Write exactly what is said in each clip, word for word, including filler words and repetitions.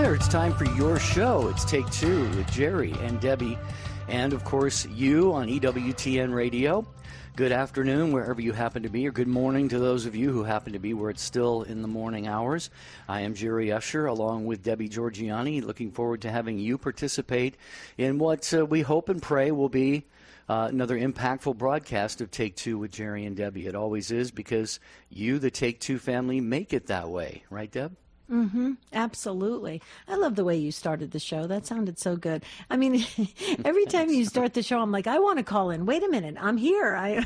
there. It's time for your show. It's Take Two with Jerry and Debbie, and of course you on E W T N Radio. Good afternoon wherever you happen to be, or good morning to those of you who happen to be where it's still in the morning hours. I am Jerry Usher along with Debbie Georgiani, looking forward to having you participate in what uh, we hope and pray will be uh, another impactful broadcast of Take Two with Jerry and Debbie. It always is, because you, the Take Two family, make it that way. Right, Deb? Mm-hmm. Absolutely. I love the way you started the show. That sounded so good. I mean, every time you start the show, I'm like, I want to call in. Wait a minute. I'm here. I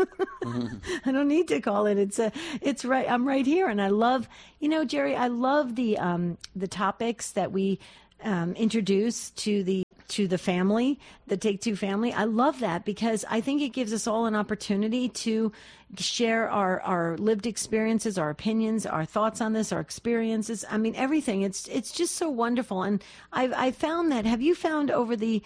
I don't need to call in. It's a, it's right. I'm right here. And I love, you know, Jerry, I love the, um, the topics that we, um, introduce to the, to the family, the Take Two family. I love that, because I think it gives us all an opportunity to share our, our lived experiences, our opinions, our thoughts on this, our experiences. I mean, everything. It's it's just so wonderful. And I've I found that. Have you found over the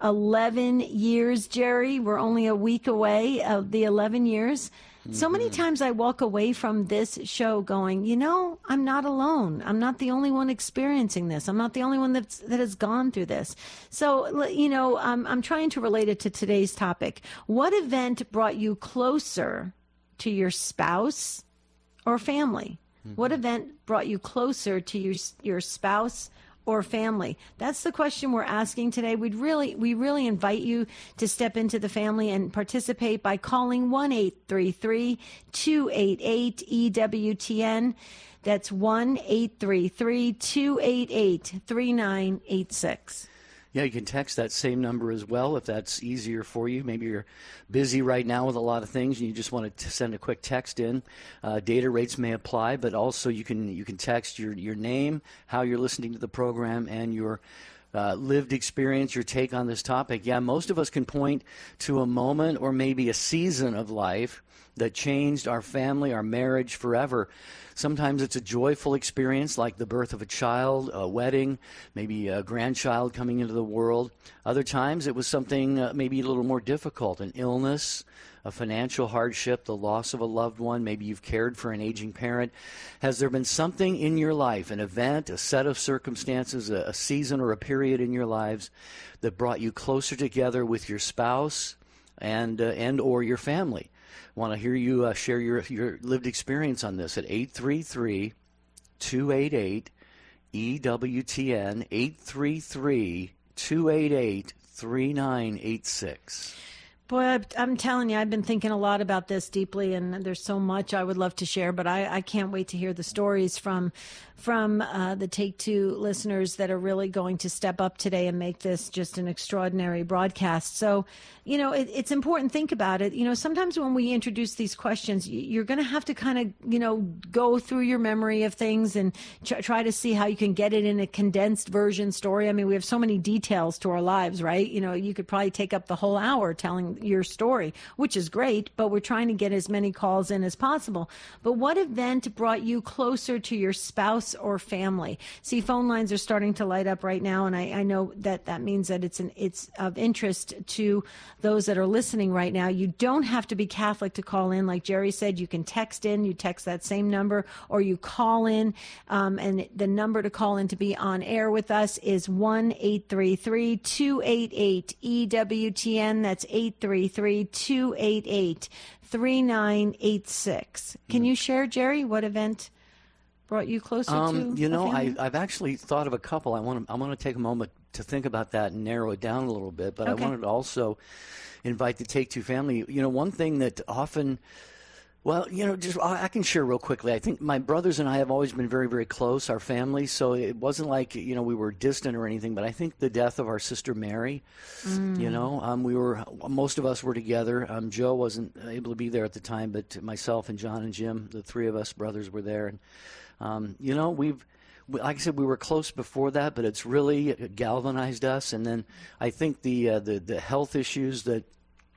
eleven years, Jerry, we're only a week away of the eleven years, so many times I walk away from this show going, you know, I'm not alone. I'm not the only one experiencing this. I'm not the only one that's, that has gone through this. So, you know, I'm, I'm trying to relate it to today's topic. What event brought you closer to your spouse or family? Mm-hmm. What event brought you closer to your, your spouse or family? That's the question we're asking today. We'd really, we really invite you to step into the family and participate by calling one eight three three, two eight eight, E W T N. That's one eight three three, two eight eight, three nine eight six. Yeah, you can text that same number as well if that's easier for you. Maybe you're busy right now with a lot of things and you just want to send a quick text in. Uh, data rates may apply, but also you can you can text your, your name, how you're listening to the program, and your uh, lived experience, your take on this topic. Yeah, most of us can point to a moment or maybe a season of life that changed our family, our marriage forever. Sometimes it's a joyful experience, like the birth of a child, a wedding, maybe a grandchild coming into the world. Other times it was something uh, maybe a little more difficult, an illness, a financial hardship, the loss of a loved one. Maybe you've cared for an aging parent. Has there been something in your life, an event, a set of circumstances, a, a season or a period in your lives that brought you closer together with your spouse and uh, and or your family? Want to hear you uh, share your, your lived experience on this at eight three three, two eight eight, E W T N, eight three three, two eight eight, three nine eight six. Boy, I'm telling you, I've been thinking a lot about this deeply, and there's so much I would love to share, but I, I can't wait to hear the stories from from uh, the Take Two listeners that are really going to step up today and make this just an extraordinary broadcast. So, you know, it, it's important. Think about it. You know, sometimes when we introduce these questions, you're going to have to kind of, you know, go through your memory of things and tr- try to see how you can get it in a condensed version story. I mean, we have so many details to our lives, right? You know, you could probably take up the whole hour telling your story, which is great, but we're trying to get as many calls in as possible. But what event brought you closer to your spouse or family? See, phone lines are starting to light up right now, and I, I know that that means that it's an it's of interest to those that are listening right now. You don't have to be Catholic to call in. Like Jerry said, you can text in. You text that same number, or you call in, um, and the number to call in to be on air with us is one eight three three, two eight eight, E W T N. That's eight three three, two eight eight, three nine eight six. Can you share, Jerry, what event brought you closer um, to you know, I, I've actually thought of a couple. I want to I want to take a moment to think about that and narrow it down a little bit. But okay. I wanted to also invite the Take Two family. You know, one thing that often, well, you know, just I can share real quickly. I think my brothers and I have always been very, very close, our family. So it wasn't like, you know, we were distant or anything. But I think the death of our sister Mary, mm. you know, um, we were, most of us were together. Um, Joe wasn't able to be there at the time, but myself and John and Jim, the three of us brothers, were there. And um, you know, we've, like I said, we were close before that, but it's really galvanized us. And then I think the uh, the the health issues that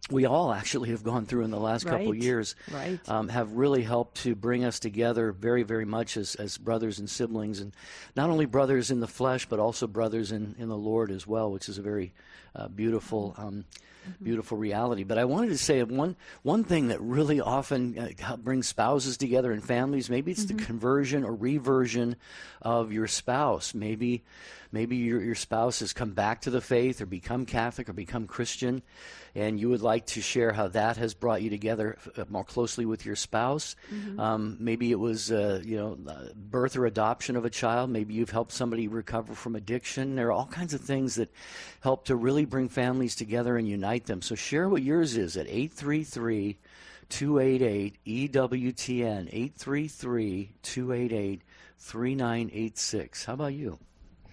we all actually have gone through in the last couple Right. years, Right. um, have really helped to bring us together very, very much as, as brothers and siblings, and not only brothers in the flesh, but also brothers in, in the Lord as well, which is a very uh, beautiful um, beautiful reality. But I wanted to say one one thing that really often uh, help brings spouses together and families. Maybe it's the conversion or reversion of your spouse. Maybe maybe your your spouse has come back to the faith or become Catholic or become Christian, and you would like to share how that has brought you together uh, more closely with your spouse. Um, maybe it was uh, you know uh, birth or adoption of a child. Maybe you've helped somebody recover from addiction. There are all kinds of things that help to really bring families together and unite them. So share what yours is at eight three three, two eight eight, E W T N, eight three three, two eight eight, three nine eight six. How about you?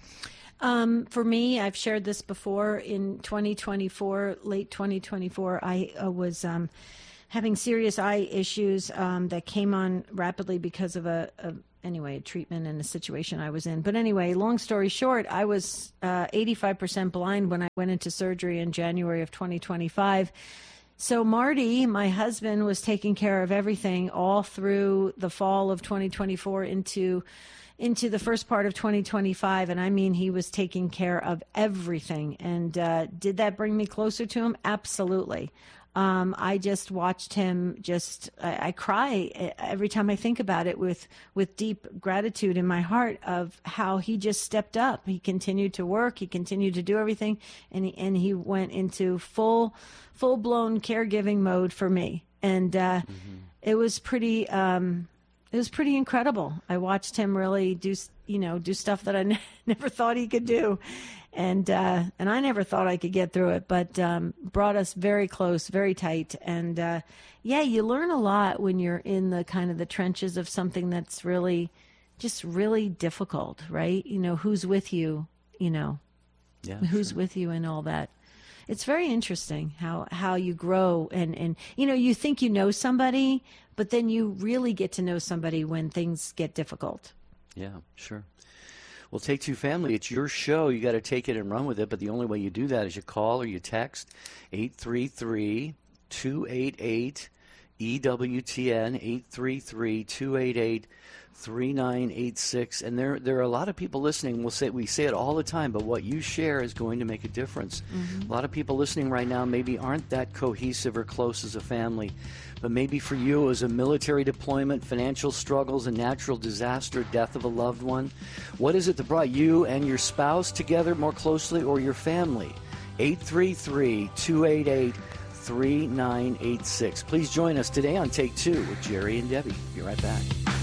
Um, for me, I've shared this before. In twenty twenty-four, late twenty twenty-four, I uh, was um, having serious eye issues um, that came on rapidly because of a, a anyway a treatment and a situation I was in. But anyway, long story short, I was uh, eighty-five percent blind when I went into surgery in January of twenty twenty-five. So Marty, my husband, was taking care of everything all through the fall of twenty twenty-four into into the first part of twenty twenty-five. And I mean, he was taking care of everything. And uh, did that bring me closer to him? Absolutely. Um, I just watched him just, I, I cry every time I think about it with, with deep gratitude in my heart of how he just stepped up. He continued to work. He continued to do everything. And he, and he went into full, full blown caregiving mode for me. And, uh, mm-hmm. it was pretty, um, it was pretty incredible. I watched him really do, you know, do stuff that I n- never thought he could do. And uh, and I never thought I could get through it, but um, brought us very close, very tight. And uh, yeah, you learn a lot when you're in the kind of the trenches of something that's really, just really difficult, right? You know, who's with you, you know, Yeah, who's sure. with you and all that. It's very interesting how, how you grow and, and, you know, you think you know somebody, but then you really get to know somebody when things get difficult. Yeah, sure. Well, Take Two Family, it's your show. You got to take it and run with it. But the only way you do that is you call or you text eight three three, two eight eight, E W T N, eight three three, two eight eight, three nine eight six. And there there are a lot of people listening. We'll say we say it all the time, but what you share is going to make a difference. Mm-hmm. A lot of people listening right now maybe aren't that cohesive or close as a family. But maybe for you it was a military deployment, financial struggles, a natural disaster, death of a loved one. What is it that brought you and your spouse together more closely, or your family? eight three three, two eight eight, three nine eight six. Please join us today on Take Two with Jerry and Debbie. Be right back.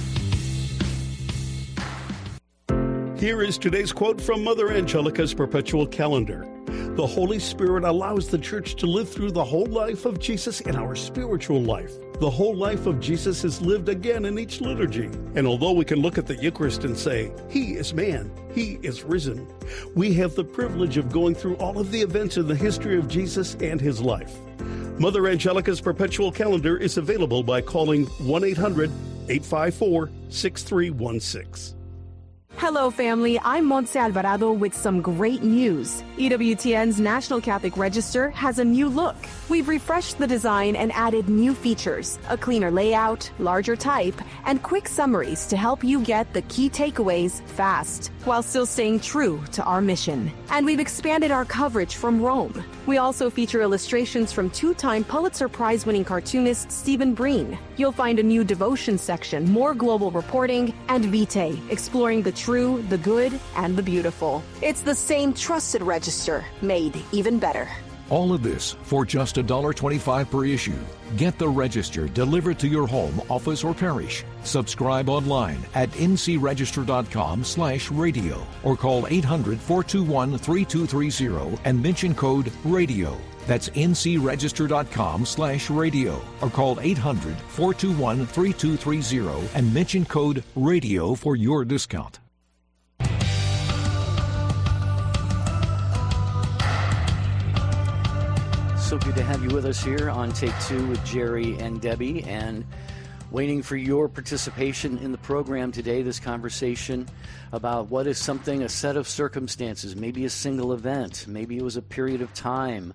Here is today's quote from Mother Angelica's Perpetual Calendar. The Holy Spirit allows the church to live through the whole life of Jesus in our spiritual life. The whole life of Jesus is lived again in each liturgy. And although we can look at the Eucharist and say, He is man, He is risen, we have the privilege of going through all of the events in the history of Jesus and His life. Mother Angelica's Perpetual Calendar is available by calling one eight hundred, eight five four, six three one six. Hello, family. I'm Montse Alvarado with some great news. E W T N's National Catholic Register has a new look. We've refreshed the design and added new features, a cleaner layout, larger type, and quick summaries to help you get the key takeaways fast, while still staying true to our mission. And we've expanded our coverage from Rome. We also feature illustrations from two-time Pulitzer Prize-winning cartoonist Stephen Breen. You'll find a new devotion section, more global reporting, and Vitae, exploring the true, the good, and the beautiful. It's the same trusted register, made even better. All of this for just one dollar twenty-five per issue. Get the Register delivered to your home, office, or parish. Subscribe online at ncregister.com slash radio or call eight hundred, four two one, three two three zero and mention code RADIO. That's ncregister.com slash radio or call eight hundred, four two one, three two three zero and mention code RADIO for your discount. So good to have you with us here on Take Two with Jerry and Debbie, and waiting for your participation in the program today, this conversation about what is something, a set of circumstances, maybe a single event, maybe it was a period of time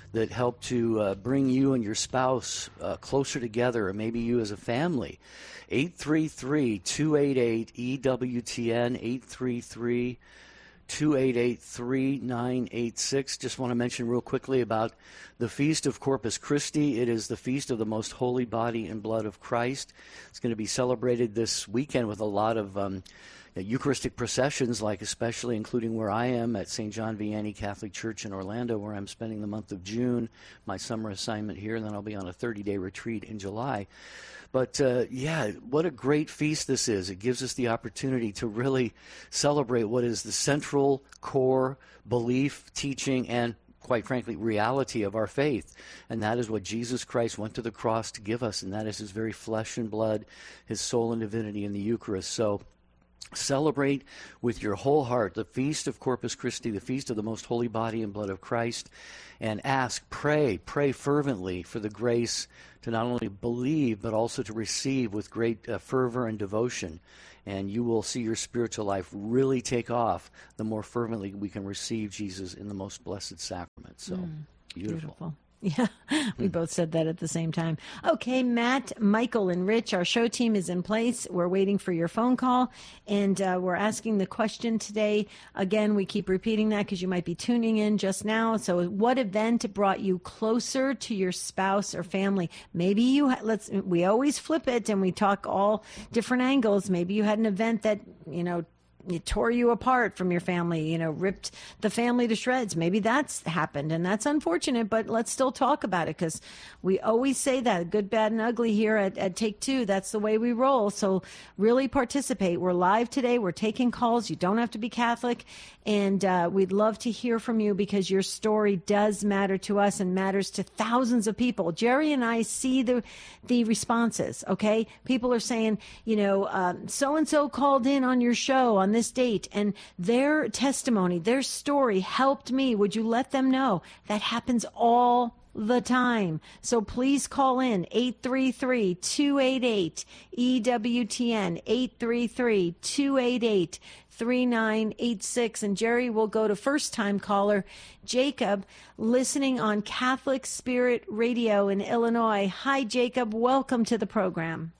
that help to uh, bring you and your spouse uh, closer together, or maybe you as a family. eight three three, two eight eight, E W T N, eight three three, two eight eight, three nine eight six. Just want to mention real quickly about the Feast of Corpus Christi. It is the Feast of the Most Holy Body and Blood of Christ. It's going to be celebrated this weekend with a lot of um, Eucharistic processions, like especially including where I am at Saint John Vianney Catholic Church in Orlando, where I'm spending the month of June, my summer assignment here, and then I'll be on a thirty-day retreat in July. But, uh, yeah, what a great feast this is. It gives us the opportunity to really celebrate what is the central core belief, teaching, and, quite frankly, reality of our faith. And that is what Jesus Christ went to the cross to give us, and that is his very flesh and blood, his soul and divinity in the Eucharist. So celebrate with your whole heart the Feast of Corpus Christi, the Feast of the Most Holy Body and Blood of Christ, and ask, pray, pray fervently for the grace to not only believe, but also to receive with great uh, fervor and devotion. And you will see your spiritual life really take off the more fervently we can receive Jesus in the most blessed sacrament. So, mm, beautiful. beautiful. Yeah, we both said that at the same time. Okay, Matt, Michael, and Rich, our show team is in place. We're waiting for your phone call, and uh, we're asking the question today. Again, we keep repeating that because you might be tuning in just now. So what event brought you closer to your spouse or family? Maybe you, ha- let's, we always flip it and we talk all different angles. Maybe you had an event that, you know, it tore you apart from your family, you know, ripped the family to shreds. Maybe that's happened, and that's unfortunate, but let's still talk about it, because we always say that, good, bad, and ugly here at, at Take Two. That's the way we roll. So really participate. We're live today. We're taking calls. You don't have to be Catholic, and uh, we'd love to hear from you, because your story does matter to us and matters to thousands of people. Jerry and I see the the responses, okay? People are saying, you know, um, so-and-so called in on your show on this date, and their testimony, their story helped me. Would you let them know? That happens all the time. So please call in eight three three, two eight eight, E W T N, eight three three, two eight eight, three nine eight six. And Jerry will go to first-time caller Jacob, listening on Catholic Spirit Radio in Illinois. Hi, Jacob. Welcome to the program.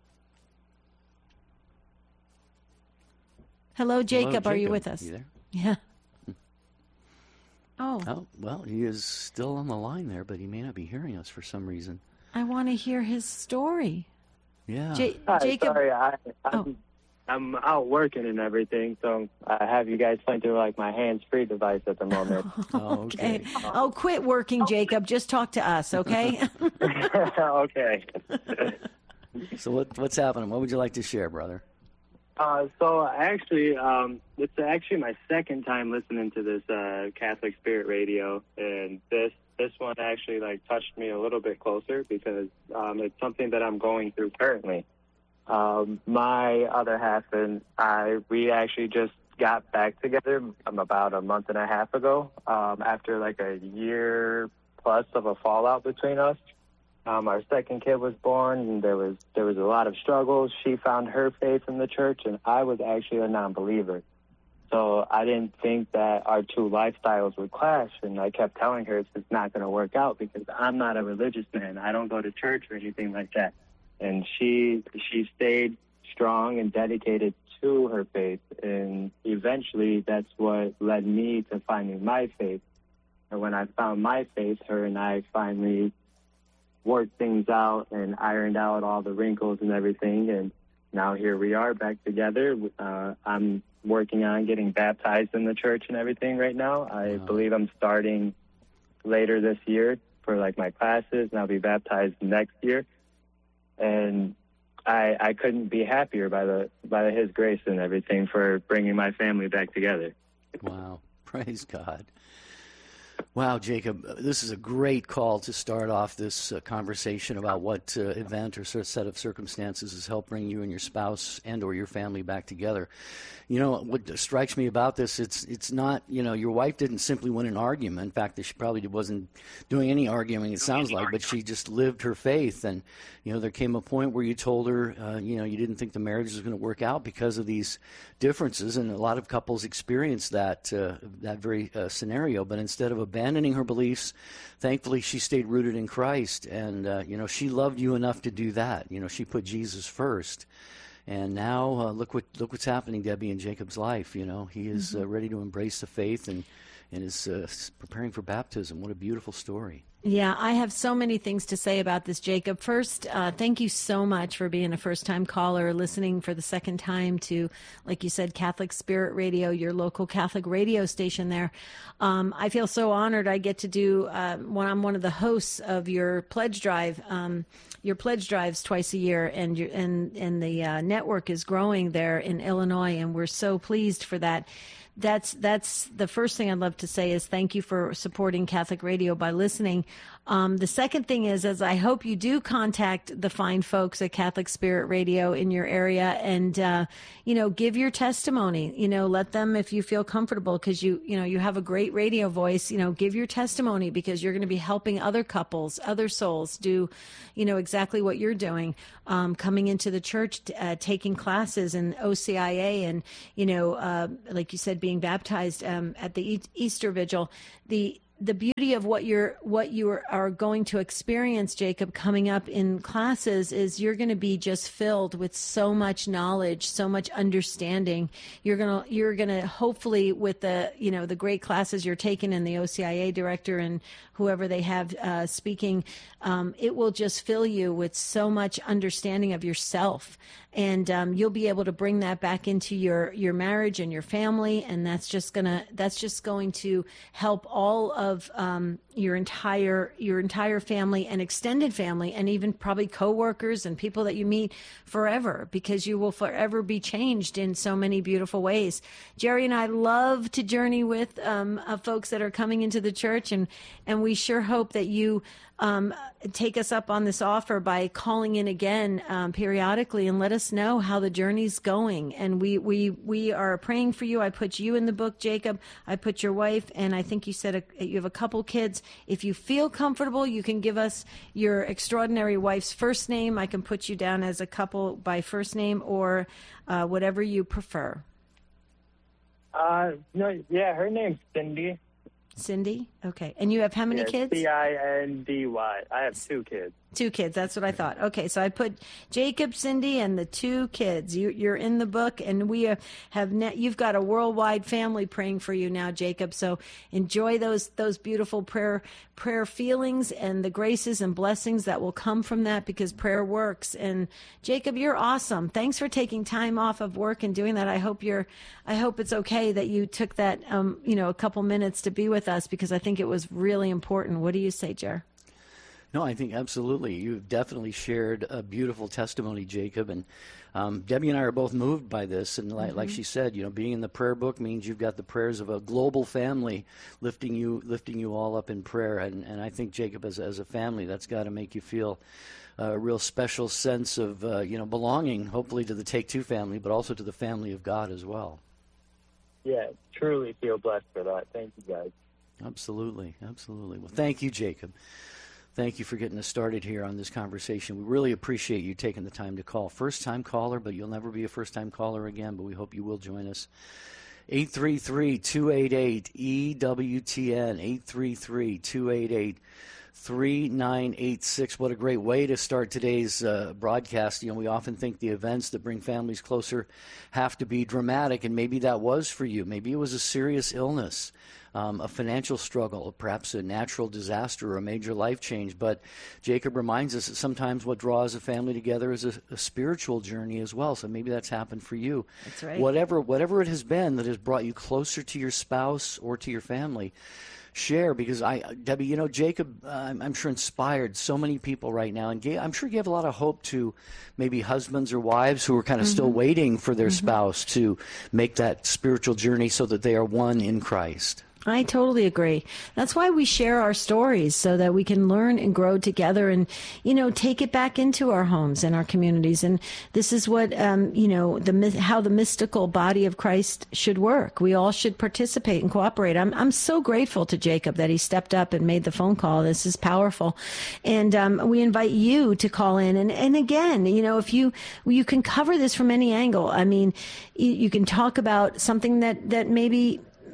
Hello, Jacob. Hello, Jacob. Are you with us? You there? Yeah. Oh. Oh, well, he is still on the line there, but he may not be hearing us for some reason. I want to hear his story. Yeah. J- Hi, Jacob. sorry, I, I'm, oh. I'm out working and everything, so I have you guys playing through like my hands-free device at the moment. Oh, okay. okay. Oh, quit working, Jacob. Just talk to us, okay? Okay. So what what's happening? What would you like to share, brother? Uh, so actually, um, it's actually my second time listening to this uh, Catholic Spirit Radio, and this this one actually like touched me a little bit closer, because um, it's something that I'm going through currently. Um, my other half and I, we actually just got back together um, about a month and a half ago, um, after like a year plus of a fallout between us. Um, our second kid was born, and there was there was a lot of struggles. She found her faith in the church, and I was actually a non-believer. So I didn't think that our two lifestyles would clash, and I kept telling her it's just not going to work out, because I'm not a religious man. I don't go to church or anything like that. And she she stayed strong and dedicated to her faith, and eventually that's what led me to finding my faith. And when I found my faith, her and I finally worked things out and ironed out all the wrinkles and everything, and now here we are back together. Uh, I'm working on getting baptized in the church and everything right now. I wow. believe I'm starting later this year for like my classes, and I'll be baptized next year. And I I couldn't be happier by the by His grace and everything for bringing my family back together. Wow, praise God. Wow, Jacob, this is a great call to start off this uh, conversation about what uh, event or sort of set of circumstances has helped bring you and your spouse and or your family back together. You know, what strikes me about this, it's it's not, you know, your wife didn't simply win an argument. In fact, she probably wasn't doing any arguing, it sounds like, but she just lived her faith. And, you know, there came a point where you told her, uh, you know, you didn't think the marriage was going to work out because of these differences. And a lot of couples experience that, uh, that very uh, scenario. But instead of abandoning her beliefs. Thankfully, she stayed rooted in Christ, and uh, you know, she loved you enough to do that. You know, she put Jesus first. And now uh, look what look what's happening, Debbie, in Jacob's life. You know, he is mm-hmm. uh, ready to embrace the faith and and is uh, preparing for baptism. What a beautiful story. Yeah, I have so many things to say about this, Jacob. First, uh, thank you so much for being a first-time caller, listening for the second time to, like you said, Catholic Spirit Radio, your local Catholic radio station there. Um, I feel so honored I get to do, uh, when I'm one of the hosts of your pledge drive, um, your pledge drives twice a year, and your, and, and the uh, network is growing there in Illinois, and we're so pleased for that. That's that's the first thing I'd love to say is thank you for supporting Catholic Radio by listening. Um, the second thing is, as I hope you do contact the fine folks at Catholic Spirit Radio in your area and, uh, you know, give your testimony, you know, let them, if you feel comfortable, because you, you know, you have a great radio voice, you know, give your testimony because you're going to be helping other couples, other souls do, you know, exactly what you're doing, um, coming into the church, uh, taking classes in O C I A and, you know, uh, like you said, being baptized um, at the Easter Vigil. The The beauty of what you're what you are, are going to experience, Jacob, coming up in classes is you're going to be just filled with so much knowledge, so much understanding. You're gonna you're gonna hopefully with the you know the great classes you're taking and the O C I A director and whoever they have uh, speaking, um, it will just fill you with so much understanding of yourself. And um, you'll be able to bring that back into your, your marriage and your family, and that's just gonna that's just going to help all of um, your entire your entire family and extended family, and even probably coworkers and people that you meet forever, because you will forever be changed in so many beautiful ways. Jerry and I love to journey with um, uh, folks that are coming into the church, and and we sure hope that you Um, take us up on this offer by calling in again um, periodically and let us know how the journey's going. And we, we, we are praying for you. I put you in the book, Jacob. I put your wife, and I think you said a, you have a couple kids. If you feel comfortable, you can give us your extraordinary wife's first name. I can put you down as a couple by first name or uh, whatever you prefer. Uh, no, yeah, her name's Cindy. Cindy? Okay. And you have how many yeah, kids? C I N D Y. I have two kids. Two kids. That's what I thought. Okay. So I put Jacob, Cindy, and the two kids. You, you're in the book, and we have, net, you've got a worldwide family praying for you now, Jacob. So enjoy those, those beautiful prayer, prayer feelings and the graces and blessings that will come from that, because prayer works. And Jacob, you're awesome. Thanks for taking time off of work and doing that. I hope you're, I hope it's okay that you took that, um, you know, a couple minutes to be with us, because I think it was really important. What do you say, Jer? No, I think absolutely. You've definitely shared a beautiful testimony, Jacob. And um, Debbie and I are both moved by this. And like, mm-hmm. like she said, you know, being in the prayer book means you've got the prayers of a global family lifting you lifting you all up in prayer. And, and I think, Jacob, as, as a family, that's got to make you feel a real special sense of, uh, you know, belonging, hopefully to the Take Two family, but also to the family of God as well. Yeah, truly feel blessed for that. Thank you, guys. Absolutely, absolutely. Well, thank you, Jacob. Thank you for getting us started here on this conversation. We really appreciate you taking the time to call. First-time caller, but you'll never be a first-time caller again, but we hope you will join us. eight three three, two eight eight, E W T N, eight three three, two eight eight, three nine eight six. What a great way to start today's uh, broadcast. You know, we often think the events that bring families closer have to be dramatic, and maybe that was for you. Maybe it was a serious illness. Um, a financial struggle, perhaps a natural disaster or a major life change. But Jacob reminds us that sometimes what draws a family together is a, a spiritual journey as well. So maybe that's happened for you. That's right. Whatever, whatever it has been that has brought you closer to your spouse or to your family, share, because I, Debbie, you know, Jacob, uh, I'm, I'm sure inspired so many people right now, and gave, I'm sure gave a lot of hope to maybe husbands or wives who are kind of mm-hmm. still waiting for their mm-hmm. spouse to make that spiritual journey so that they are one in Christ. I totally agree. That's why we share our stories, so that we can learn and grow together and, you know, take it back into our homes and our communities. And this is what, um, you know, the how the mystical body of Christ should work. We all should participate and cooperate. I'm I'm so grateful to Jacob that he stepped up and made the phone call. This is powerful. And um, we invite you to call in. And, and again, you know, if you you can cover this from any angle. I mean, you, you can talk about something that, that maybe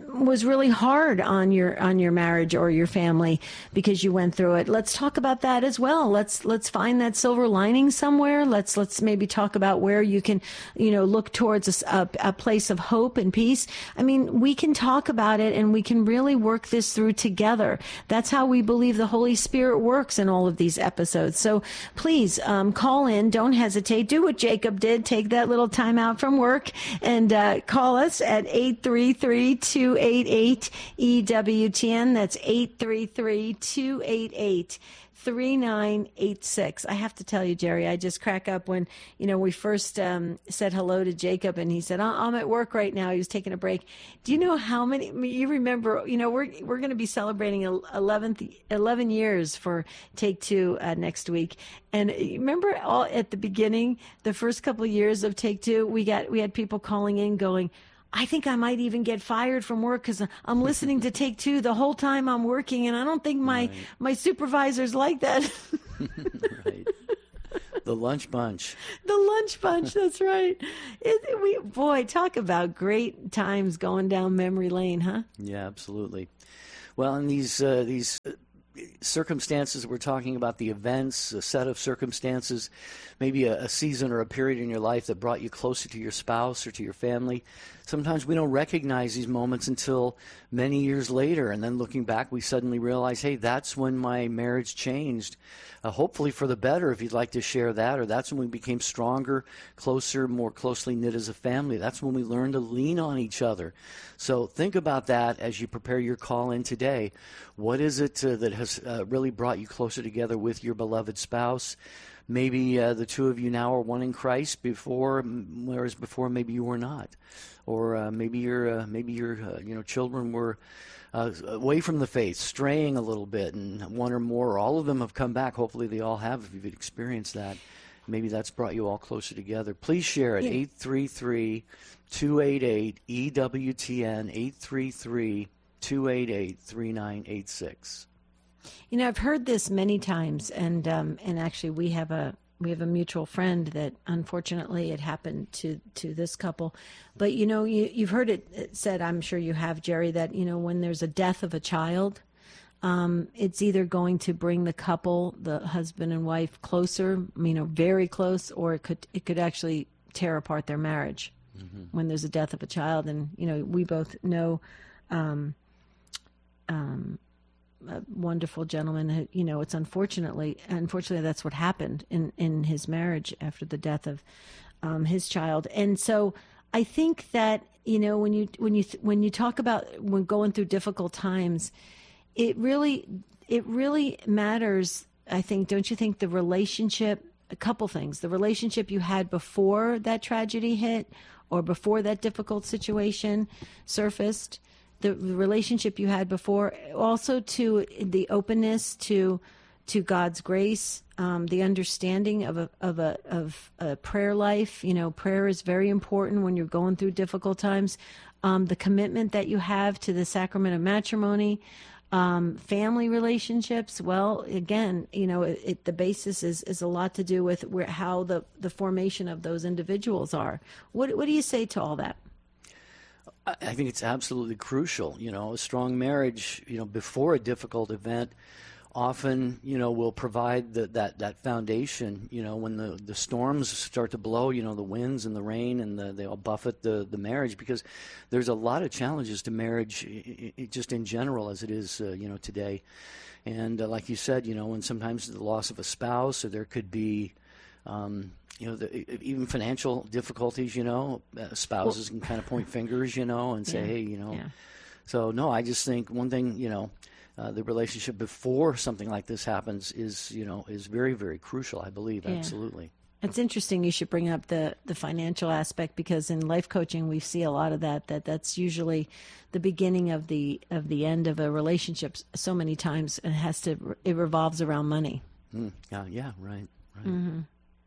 was really hard on your on your marriage or your family because you went through it. Let's talk about that as well. Let's let's find that silver lining somewhere. Let's let's maybe talk about where you can, you know, look towards a, a place of hope and peace. I mean, we can talk about it and we can really work this through together. That's how we believe the Holy Spirit works in all of these episodes. So please um, call in. Don't hesitate. Do what Jacob did. Take that little time out from work and uh, call us at eight three three, two eight eight, E W T N. That's eight three three, two eight eight, three nine eight six. I have to tell you, Jerry, I just crack up when, you know, we first um, said hello to Jacob and he said, I'm at work right now. He was taking a break. Do you know how many, you remember, you know, we're, we're going to be celebrating eleventh, eleven years for Take Two uh, next week. And remember all at the beginning, the first couple of years of Take Two, we got, we had people calling in going, I think I might even get fired from work because I'm listening to Take Two the whole time I'm working, and I don't think my, right. my supervisors like that. Right. The lunch bunch. The lunch bunch, that's right. It, we, boy, talk about great times going down memory lane, huh? Yeah, absolutely. Well, and these uh, these circumstances we're talking about, the events, a set of circumstances, maybe a, a season or a period in your life that brought you closer to your spouse or to your family. Sometimes we don't recognize these moments until many years later, and then looking back, we suddenly realize, hey, that's when my marriage changed, uh, hopefully for the better, if you'd like to share that, or that's when we became stronger, closer, more closely knit as a family. That's when we learned to lean on each other. So think about that as you prepare your call in today. What is it uh, that has uh, really brought you closer together with your beloved spouse? Maybe uh, the two of you now are one in Christ, before, whereas before maybe you were not, or uh, maybe your uh, maybe your uh, you know children were uh, away from the faith, straying a little bit, and one or more, or all of them have come back. Hopefully, they all have. If you've experienced that, maybe that's brought you all closer together. Please share it. Eight three three, two eight eight, E W T N. Eight three three, two eight eight, three nine eight six. You know, I've heard this many times, and um, and actually, we have a we have a mutual friend that unfortunately it happened to, to this couple. But you know, you you've heard it said, I'm sure you have, Jerry, that you know when there's a death of a child, um, it's either going to bring the couple, the husband and wife, closer, you know, very close, or it could it could actually tear apart their marriage mm-hmm. when there's a death of a child. And you know, we both know. Um, um, A wonderful gentleman, you know, it's unfortunately, unfortunately, that's what happened in, in his marriage after the death of um, his child. And so I think that, you know, when you, when you, when you talk about when going through difficult times, it really, it really matters. I think, don't you think the relationship, a couple things, the relationship you had before that tragedy hit or before that difficult situation surfaced, the relationship you had before, also to the openness to to God's grace, um, the understanding of a of a of a prayer life. You know, prayer is very important when you're going through difficult times. Um, the commitment that you have to the sacrament of matrimony, um, family relationships. Well, again, you know, it, it, the basis is is a lot to do with where, how the the formation of those individuals are. What what do you say to all that? I think it's absolutely crucial. You know, a strong marriage, you know, before a difficult event often, you know, will provide the, that, that foundation, you know, when the, the storms start to blow, you know, the winds and the rain and the, they all buffet the, the marriage, because there's a lot of challenges to marriage it, it, just in general as it is, uh, you know, today. And uh, like you said, you know, when sometimes the loss of a spouse, or there could be, um, you know, the, even financial difficulties, you know, uh, spouses well, can kind of point fingers, you know, and say, yeah, hey, you know. Yeah. So, no, I just think one thing, you know, uh, the relationship before something like this happens is, you know, is very, very crucial, I believe. Yeah. Absolutely. It's interesting you should bring up the, the financial aspect, because in life coaching we see a lot of that, that that's usually the beginning of the of the end of a relationship so many times, and it has to, it revolves around money. Mm, yeah, yeah, right, right. Mm-hmm.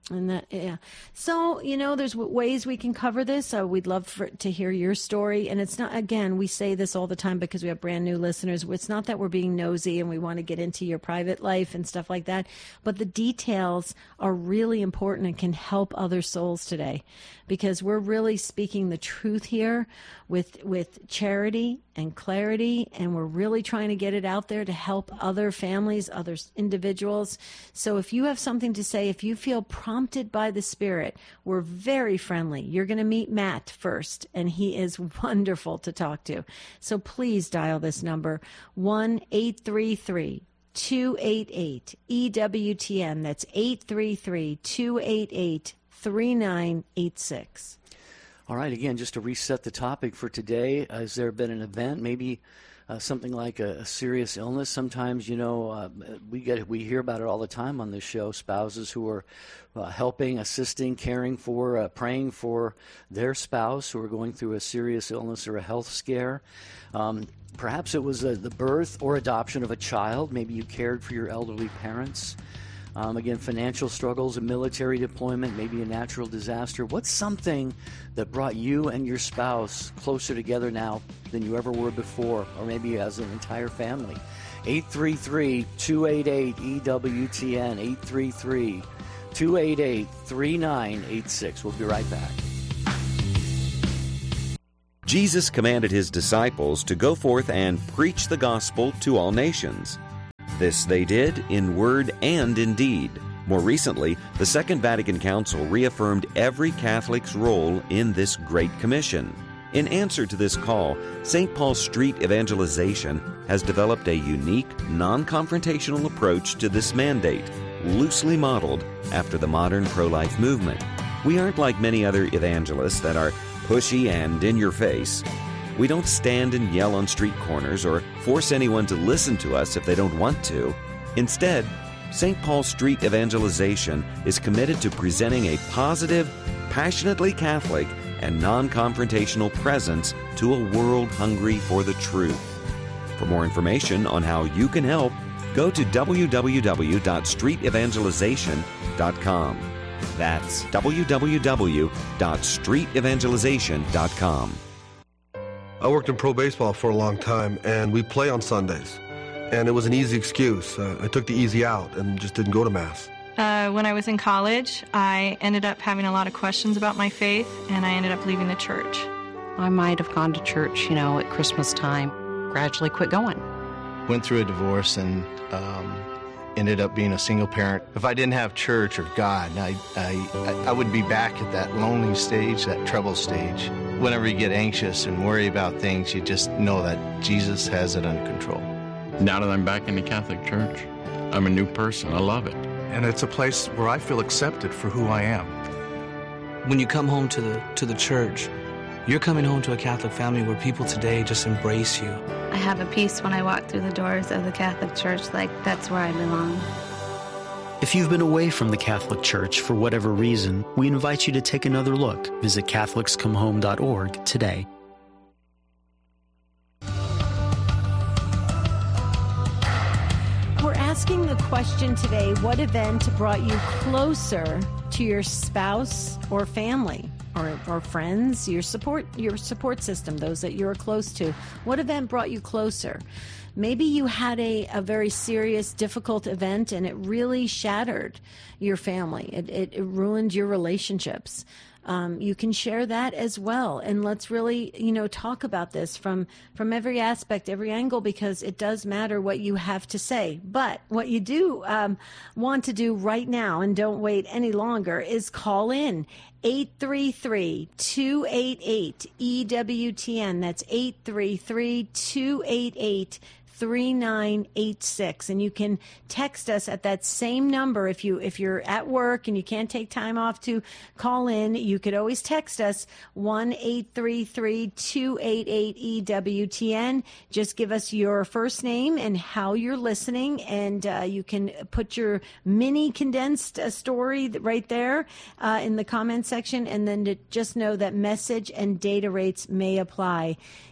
And that, yeah. So, you know, there's w- ways we can cover this. Uh, we'd love for, to hear your story. And it's not, again, we say this all the time because we have brand new listeners. It's not that we're being nosy and we want to get into your private life and stuff like that. But the details are really important and can help other souls today, because we're really speaking the truth here with, with charity and clarity. And we're really trying to get it out there to help other families, other individuals. So if you have something to say, if you feel prompted by the Spirit, we're very friendly. You're going to meet Matt first, and he is wonderful to talk to. So please dial this number, one eight three three, two eight eight, E W T N. That's eight three three, two eight eight, three nine eight six. All right, again, just to reset the topic for today, has there been an event, maybe uh, something like a, a serious illness? Sometimes, you know, uh, we get we hear about it all the time on this show, spouses who are uh, helping, assisting, caring for, uh, praying for their spouse who are going through a serious illness or a health scare. Um, perhaps it was uh, the birth or adoption of a child. Maybe you cared for your elderly parents. Um, again, financial struggles, a military deployment, maybe a natural disaster. What's something that brought you and your spouse closer together now than you ever were before, or maybe as an entire family? eight three three, two eight eight, E W T N, eight three three, two eight eight, three nine eight six. We'll be right back. Jesus commanded his disciples to go forth and preach the gospel to all nations. This they did in word and in deed. More recently, the Second Vatican Council reaffirmed every Catholic's role in this Great Commission. In answer to this call, Saint Paul Street Evangelization has developed a unique, non-confrontational approach to this mandate, loosely modeled after the modern pro-life movement. We aren't like many other evangelists that are pushy and in your face. We don't stand and yell on street corners or force anyone to listen to us if they don't want to. Instead, Saint Paul Street Evangelization is committed to presenting a positive, passionately Catholic, and non-confrontational presence to a world hungry for the truth. For more information on how you can help, go to w w w dot street evangelization dot com. That's w w w dot street evangelization dot com. I worked in pro baseball for a long time, and we play on Sundays. And it was an easy excuse. Uh, I took the easy out and just didn't go to Mass. Uh, when I was in college, I ended up having a lot of questions about my faith, and I ended up leaving the church. I might have gone to church, you know, at Christmas time, gradually quit going. Went through a divorce and um, ended up being a single parent. If I didn't have church or God, I, I, I would be back at that lonely stage, that trouble stage. Whenever you get anxious and worry about things, you just know that Jesus has it under control. Now that I'm back in the Catholic Church, I'm a new person. I love it. And it's a place where I feel accepted for who I am. When you come home to the to the church, you're coming home to a Catholic family where people today just embrace you. I have a peace when I walk through the doors of the Catholic Church, like that's where I belong. If you've been away from the Catholic Church for whatever reason, we invite you to take another look. Visit Catholics Come Home dot org today. We're asking the question today, what event brought you closer to your spouse or family or, or friends, your support, your support system, those that you're close to? What event brought you closer? Maybe you had a, a very serious, difficult event and it really shattered your family. It, it, it ruined your relationships. Um, you can share that as well. And let's really, you know, talk about this from, from every aspect, every angle, because it does matter what you have to say. But what you do um, want to do right now, and don't wait any longer, is call in eight three three, two eight eight, E W T N. That's eight three three, two eight eight, three nine eight six, and you can text us at that same number. If you if you're at work and you can't take time off to call in, you could always text us one eight three three, two eight eight, E W T N. Just give us your first name and how you're listening, and uh, you can put your mini condensed uh, story right there uh, in the comment section, and then to just know that message and data rates may apply.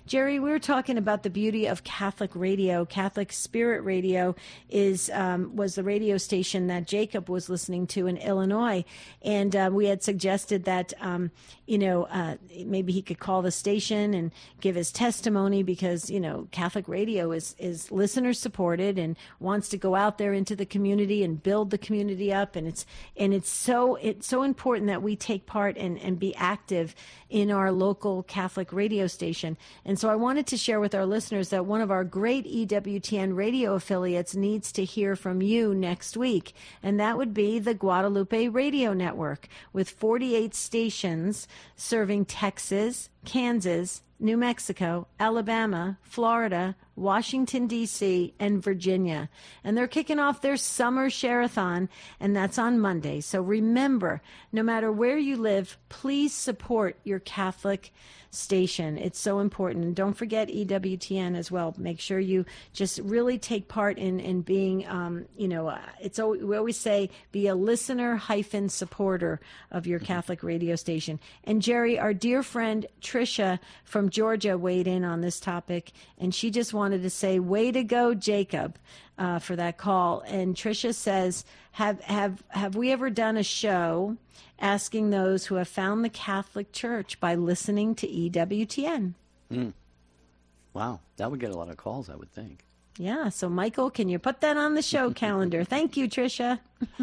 Jerry, we were talking about the beauty of Catholic radio. Catholic Spirit Radio is um, was the radio station that Jacob was listening to in Illinois, and uh, we had suggested that um, you know uh, maybe he could call the station and give his testimony, because you know Catholic radio is is listener supported and wants to go out there into the community and build the community up, and it's and it's so it's so important that we take part and and be active in our local Catholic radio station. And so I wanted to share with our listeners that one of our great E W T N radio affiliates needs to hear from you next week, and that would be the Guadalupe Radio Network, with forty-eight stations serving Texas, Kansas, New Mexico, Alabama, Florida, Washington, D C, and Virginia. And they're kicking off their summer share-a-thon, and that's on Monday. So remember, no matter where you live, please support your Catholic station. It's so important. And don't forget E W T N as well. Make sure you just really take part in, in being, um, you know, uh, it's always, we always say be a listener hyphen supporter of your Catholic radio station. And Jerry, our dear friend Tricia from Georgia weighed in on this topic, and she just wanted to say, way to go, Jacob, uh, for that call. And Tricia says, have, have, have we ever done a show asking those who have found the Catholic Church by listening to E W T N? Mm. Wow, that would get a lot of calls, I would think. Yeah, so Michael, can you put that on the show calendar? Thank you, Tricia.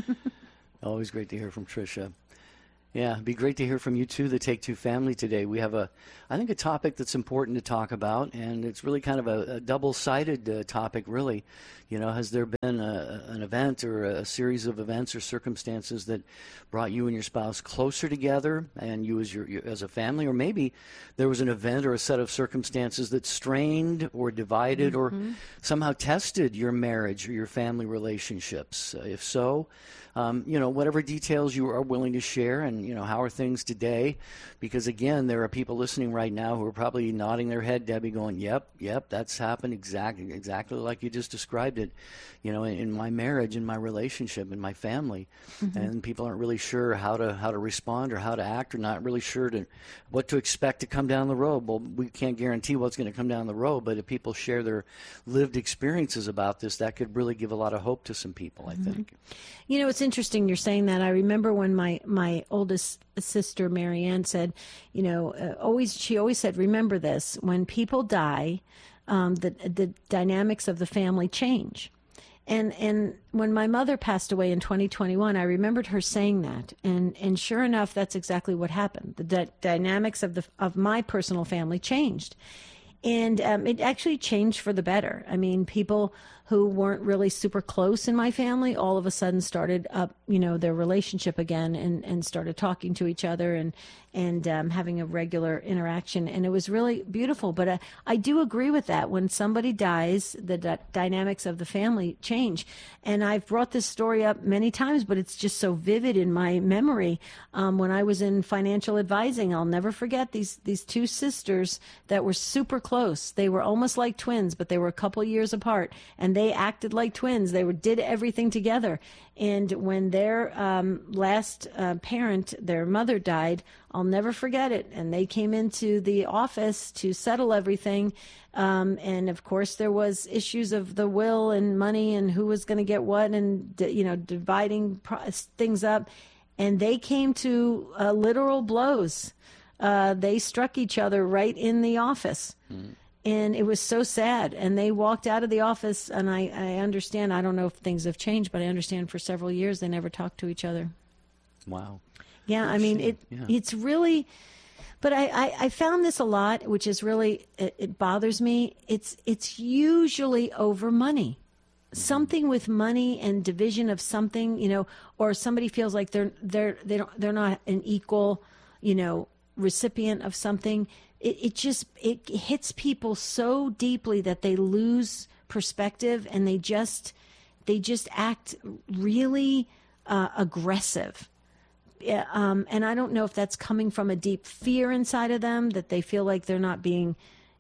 Always great to hear from Tricia. Yeah, it'd be great to hear from you too, the Take Two family today. We have a, I think, a topic that's important to talk about, and it's really kind of a, a double-sided uh, topic, really. You know, has there been a, an event or a series of events or circumstances that brought you and your spouse closer together, and you as your, your as a family, or maybe there was an event or a set of circumstances that strained or divided mm-hmm. or somehow tested your marriage or your family relationships? Uh, if so, Um, you know, whatever details you are willing to share, and, you know, how are things today? Because, again, there are people listening right now who are probably nodding their head, Debbie, going, yep, yep, that's happened exactly, exactly like you just described it, you know, in, in my marriage, in my relationship, in my family. Mm-hmm. And people aren't really sure how to how to respond or how to act, or not really sure to what to expect to come down the road. Well, we can't guarantee what's going to come down the road, but if people share their lived experiences about this, that could really give a lot of hope to some people, I mm-hmm. think. You know, it's interesting you're saying that. I remember when my, my oldest sister, Marianne, said, you know, uh, always she always said, remember this, when people die, um, the the dynamics of the family change. And and when my mother passed away in twenty twenty-one, I remembered her saying that. And and sure enough, that's exactly what happened. The d- dynamics of the of my personal family changed. And um, it actually changed for the better. I mean, people who weren't really super close in my family all of a sudden started up, you know, their relationship again, and, and started talking to each other and and um, having a regular interaction. And it was really beautiful. But uh, I do agree with that. When somebody dies, the d- dynamics of the family change. And I've brought this story up many times, but it's just so vivid in my memory. Um, when I was in financial advising, I'll never forget these, these two sisters that were super close. They were almost like twins, but they were a couple years apart. And they acted like twins. They were, did everything together. And when their um, last uh, parent, their mother, died, I'll never forget it. And they came into the office to settle everything. Um, and of course, there was issues of the will and money and who was going to get what, and, you know, dividing pro- things up. And they came to uh, literal blows. Uh, they struck each other right in the office. Mm. And it was so sad. And they walked out of the office, and I, I understand, I don't know if things have changed, but I understand for several years they never talked to each other. Wow. Yeah, I mean, it yeah. it's really, but I, I, I found this a lot, which is really, it, it bothers me. It's it's usually over money. Mm-hmm. Something with money and division of something, you know, or somebody feels like they're they're they don't they're not an equal, you know, recipient of something. It, it just, it hits people so deeply that they lose perspective, and they just, they just act really uh, aggressive. Yeah, um, and I don't know if that's coming from a deep fear inside of them, that they feel like they're not being,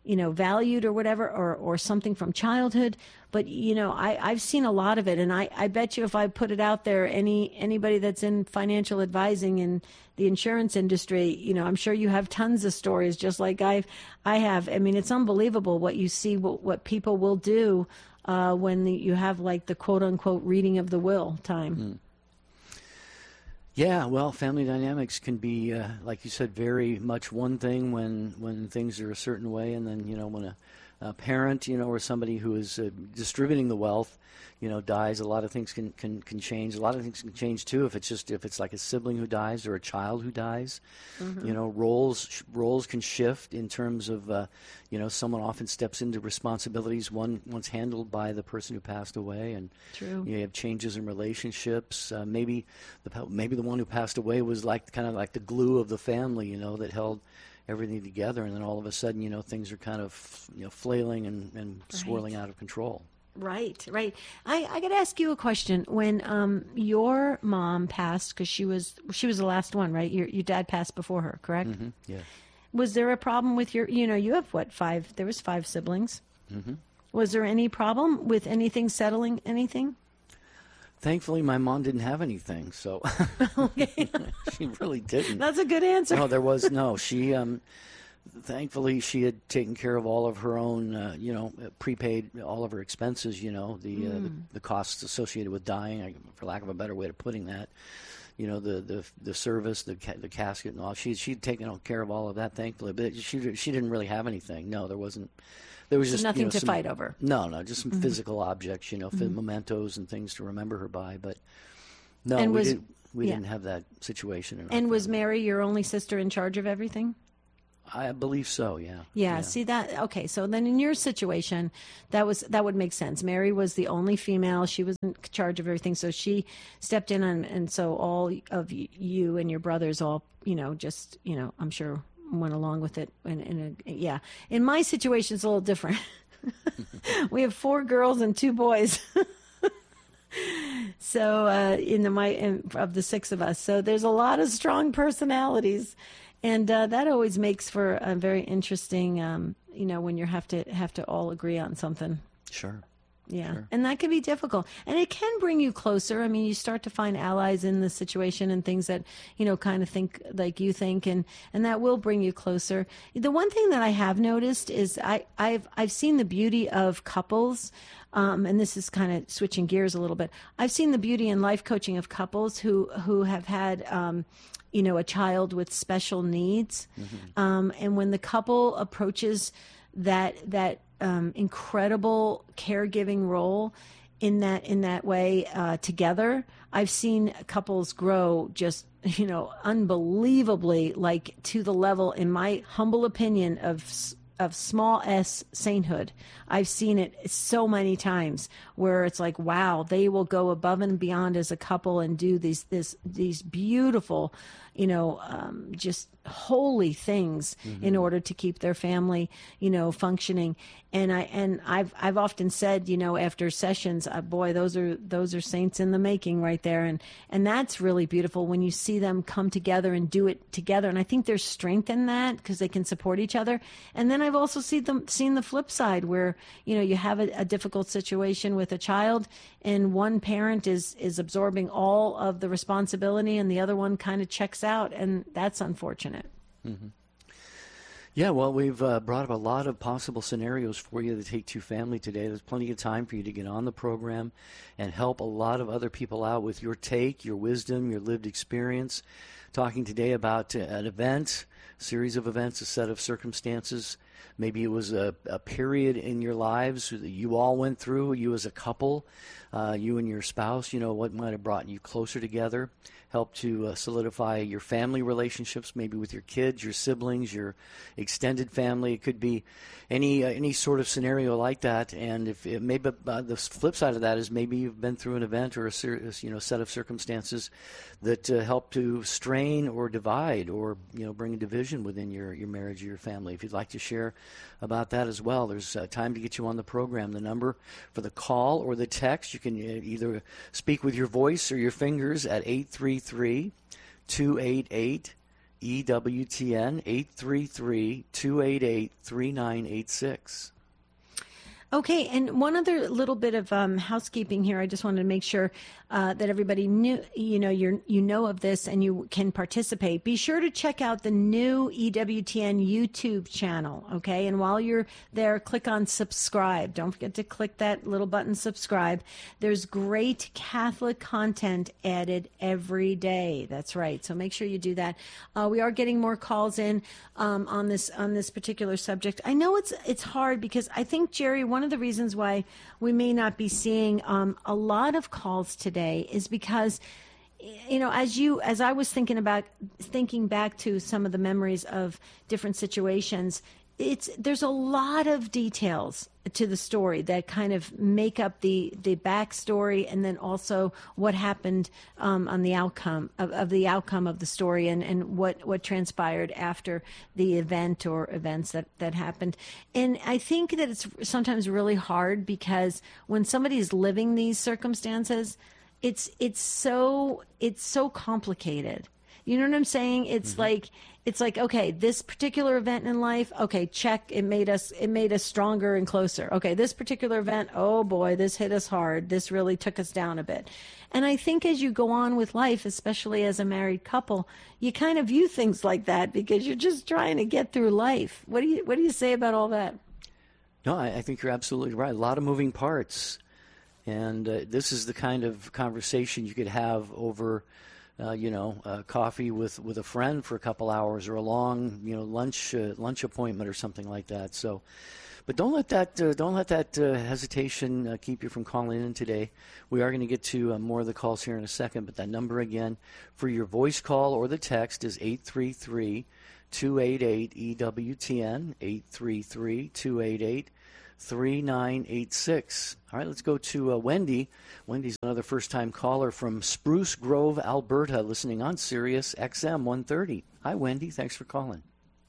you know, valued or whatever, or, or something from childhood. But, you know, I, I've seen a lot of it. And I, I bet you if I put it out there, any anybody that's in financial advising in the insurance industry, you know, I'm sure you have tons of stories just like I've, I have. I mean, it's unbelievable what you see, what, what people will do uh, when the, you have like the quote unquote reading of the will time. Mm. Yeah, well, family dynamics can be, uh, like you said, very much one thing when, when things are a certain way, and then, you know, when a, a parent, you know, or somebody who is uh, distributing the wealth, you know, dies, a lot of things can, can, can change. A lot of things can change, too, if it's just, if it's like a sibling who dies or a child who dies. Mm-hmm. You know, roles roles can shift in terms of, uh, you know, someone often steps into responsibilities one once handled by the person who passed away, and True. you have changes in relationships. Uh, maybe the maybe the one who passed away was like kind of like the glue of the family, you know, that held everything together, and then all of a sudden, you know, things are kind of, you know, flailing and, and Right. swirling out of control. Right, right. I, I got to ask you a question. When um, your mom passed, because she was she was the last one, right? Your your dad passed before her, correct? Mm-hmm. Yeah. Was there a problem with your? You know, you have what five? There was five siblings. Mm-hmm. Was there any problem with anything settling anything? Thankfully, my mom didn't have anything, so Okay. she really didn't. That's a good answer. No, there was no. She, um, thankfully, she had taken care of all of her own, uh, you know, prepaid all of her expenses. You know, the, uh, the Mm. the costs associated with dying, I- for lack of a better way of putting that. You know, the the the service, the ca- the casket, and all. She she'd taken care of all of that, thankfully. But she she didn't really have anything. No, there wasn't. There was So just nothing you know, to some- fight over. No, no, just some Mhm. physical objects. You know, fi- Mhm. mementos and things to remember her by. But no, And we was- did. We yeah. didn't have that situation. In our And was Mary your only sister in charge of everything? I believe so. Yeah. Yeah, see that okay, so then in your situation that was that would make sense. Mary was the only female, she was in charge of everything, so she stepped in, and, and so all of y- you and your brothers all, you know, just, you know, I'm sure went along with it. And, and uh, yeah, in my situation it's a little different. We have four girls and two boys. So uh, in the my in, of the six of us, so there's a lot of strong personalities, and uh, that always makes for a very interesting, um, you know, when you have to have to all agree on something. Sure. Yeah, Sure. and that can be difficult, and it can bring you closer. I mean, you start to find allies in the situation and things that, you know, kind of think like you think, and and that will bring you closer. The one thing that I have noticed is I I've I've seen the beauty of couples. Um, and this is kind of switching gears a little bit. I've seen the beauty in life coaching of couples who who have had, um, you know, a child with special needs, Mm-hmm. um, and when the couple approaches that that um, incredible caregiving role in that in that way uh, together, I've seen couples grow just, you know, unbelievably, like to the level, in my humble opinion, of s- of small s sainthood. I've seen it so many times where it's like, wow, they will go above and beyond as a couple and do these this these beautiful, you know, um, just holy things Mhm. in order to keep their family, you know, functioning. And I and I've I've often said, you know, after sessions, uh, boy, those are those are saints in the making right there. And and that's really beautiful when you see them come together and do it together. And I think there's strength in that because they can support each other. And then I've also seen them seen the flip side where, you know, you have a, a difficult situation with a child and one parent is is absorbing all of the responsibility and the other one kind of checks out, and that's unfortunate. Mm-hmm. Yeah, well, we've uh, brought up a lot of possible scenarios for you to take to family today. There's plenty of time for you to get on the program and help a lot of other people out with your take, your wisdom, your lived experience. Talking today about uh, an event, a series of events, a set of circumstances. Maybe it was a, a period in your lives that you all went through, you as a couple, uh, you and your spouse, you know, what might have brought you closer together, help to uh, solidify your family relationships, maybe with your kids, your siblings, your extended family. It could be any uh, any sort of scenario like that. And if it, maybe uh, the flip side of that is maybe you've been through an event or a serious, you know, set of circumstances that uh, help to strain or divide or, you know, bring a division within your, your marriage or your family. If you'd like to share about that as well, there's uh, time to get you on the program. The number for the call or the text, you can uh, either speak with your voice or your fingers at eight three three, two eight eight, E W T N, eight three three, two eight eight, three nine eight six. Okay, and one other little bit of um, housekeeping here. I just wanted to make sure uh, that everybody knew, you know, you you know of this and you can participate. Be sure to check out the new E W T N YouTube channel, okay? And while you're there, click on subscribe. Don't forget to click that little button, subscribe. There's great Catholic content added every day. That's right. So make sure you do that. Uh, we are getting more calls in um, on this on this particular subject. I know it's it's hard because I think, Jerry, one of the reasons why we may not be seeing um, a lot of calls today is because, you know, as you, as I was thinking about, thinking back to some of the memories of different situations, it's, there's a lot of details to the story that kind of make up the, the backstory and then also what happened um, on the outcome of, of the outcome of the story and, and what, what transpired after the event or events that, that happened. And I think that it's sometimes really hard because when somebody is living these circumstances, it's, it's so, it's so complicated. You know what I'm saying? It's mm-hmm. like, it's like, okay, this particular event in life, okay, check, it made us, it made us stronger and closer. Okay, this particular event, oh boy, this hit us hard. This really took us down a bit. And I think as you go on with life, especially as a married couple, you kind of view things like that because you're just trying to get through life. What do you, what do you say about all that? No, I, I think you're absolutely right. A lot of moving parts. And uh, this is the kind of conversation you could have over Uh, you know, uh, coffee with, with a friend for a couple hours or a long, you know, lunch uh, lunch appointment or something like that. So, but don't let that uh, don't let that uh, hesitation uh, keep you from calling in today. We are going to get to uh, more of the calls here in a second, but that number again for your voice call or the text is eight three three, two eight eight, E W T N, eight three three, two eight eight, three nine eight six. All right, let's go to uh, Wendy. Wendy's another first-time caller from Spruce Grove, Alberta, listening on Sirius X M one thirty. Hi, Wendy. Thanks for calling.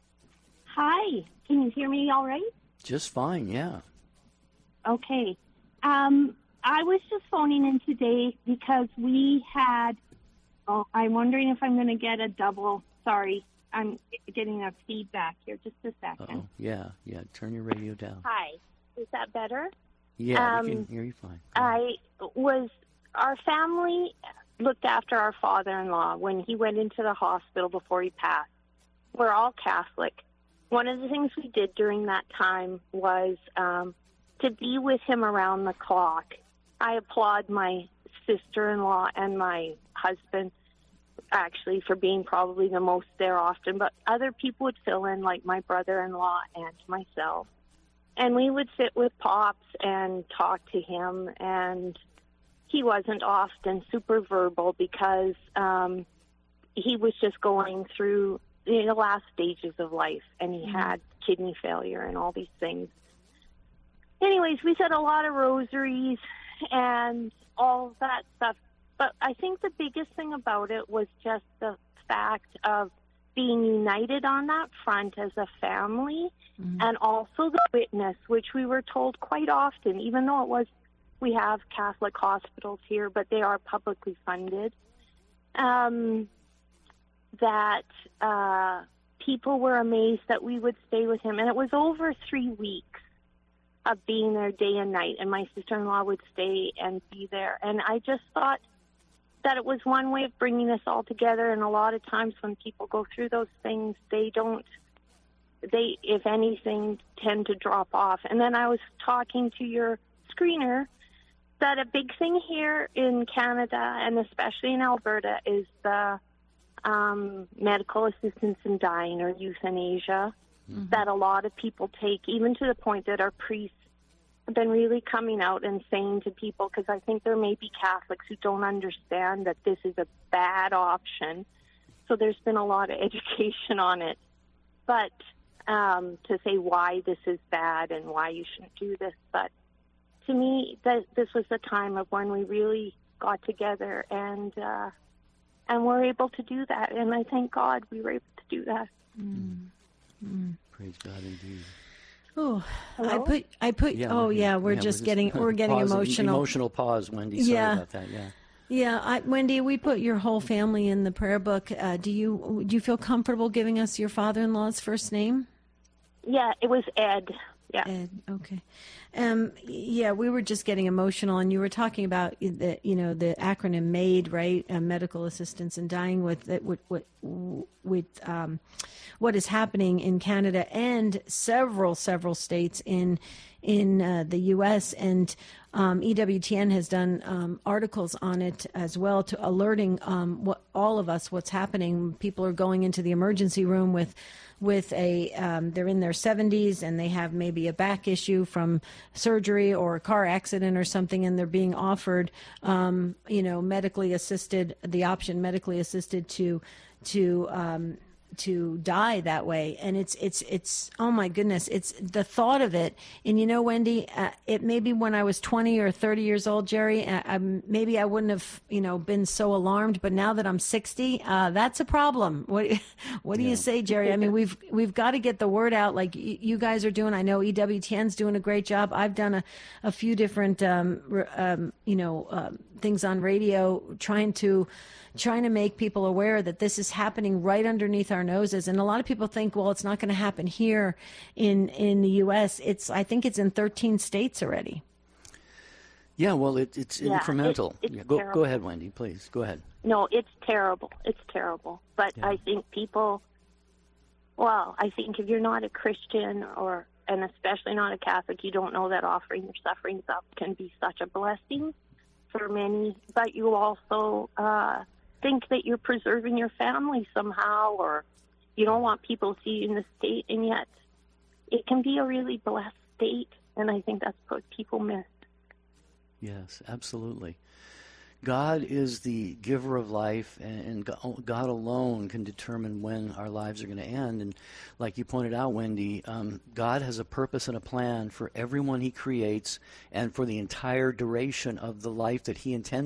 Hi. Can you hear me all right? Just fine, yeah. Okay. Um, I was just phoning in today because we had, oh, I'm wondering if I'm going to get a double, sorry, I'm getting a feedback here. Just a second. Uh-oh. Yeah, yeah. Turn your radio down. Hi. Is that better? Yeah, um, we can hear you fine. I was, our family looked after our father-in-law when he went into the hospital before he passed. We're all Catholic. One of the things we did during that time was um, to be with him around the clock. I applaud my sister-in-law and my husband, actually, for being probably the most there often, but other people would fill in, like my brother-in-law and myself. And we would sit with Pops and talk to him, and he wasn't often super verbal because um, he was just going through you know, the last stages of life, and he mm-hmm. had kidney failure and all these things. Anyways, we said a lot of rosaries and all that stuff. But I think the biggest thing about it was just the fact of being united on that front as a family, mm-hmm. and also the witness, which we were told quite often, even though it was, we have Catholic hospitals here, but they are publicly funded, um, that uh, people were amazed that we would stay with him. And it was over three weeks of being there day and night, and my sister-in-law would stay and be there. And I just thought that it was one way of bringing us all together. And a lot of times when people go through those things, they don't, they, if anything, tend to drop off. And then I was talking to your screener that a big thing here in Canada, and especially in Alberta, is the um, medical assistance in dying, or euthanasia, mm-hmm. that a lot of people take, even to the point that our priests have been really coming out and saying to people, because I think there may be Catholics who don't understand that this is a bad option. So there's been a lot of education on it. But um, to say why this is bad and why you shouldn't do this. But to me, that this was the time of when we really got together and uh, and we're able to do that. And I thank God we were able to do that. Mm. Mm. Praise God indeed. Oh, Hello? I put, I put, Yeah, oh we're- yeah, we're yeah, just we're getting, we're getting pause- emotional. Emotional pause, Wendy. Sorry Yeah. about that. Yeah. Yeah, I, Wendy, we put your whole family in the prayer book. Uh, do you do you feel comfortable giving us your father-in-law's first name? Yeah, it was Ed. Yeah. Ed, okay. Um, yeah, we were just getting emotional, and you were talking about the, you know, the acronym MAID, right? Uh, medical assistance in dying with with with, with um, what is happening in Canada and several several states in in uh, the U S and um, E W T N has done um, articles on it as well, to alerting um, what all of us what's happening. People are going into the emergency room with. with a, um, they're in their seventies and they have maybe a back issue from surgery or a car accident or something, and they're being offered, um, you know, medically assisted, the option medically assisted to, to, um, to die that way. And it's, it's, it's, oh my goodness, it's the thought of it. And you know, Wendy, uh, it maybe when I was twenty or thirty years old, Jerry, uh, I, maybe I wouldn't have, you know, been so alarmed, but now that I'm sixty, uh, that's a problem. What, what do yeah. you say, Jerry? I mean, we've, we've got to get the word out like y- you guys are doing. I know E W T N's doing a great job. I've done a, a few different, um, um, you know, um, things on radio, trying to, trying to make people aware that this is happening right underneath our noses. And a lot of people think, well, it's not going to happen here in, in the U S. It's, I think it's in thirteen states already. Yeah, well, it, it's yeah, incremental. It, it's yeah, go, terrible. go ahead, Wendy, please. Go ahead. No, it's terrible. It's terrible. But yeah. I think people, well, I think if you're not a Christian or, and especially not a Catholic, you don't know that offering your sufferings up can be such a blessing for many. But you also, uh, think that you're preserving your family somehow, or you don't want people to see you in the state, and yet it can be a really blessed state, and I think that's what people miss. Yes, absolutely. God is the giver of life, and God alone can determine when our lives are going to end. And like you pointed out, Wendy, um, God has a purpose and a plan for everyone he creates and for the entire duration of the life that he intends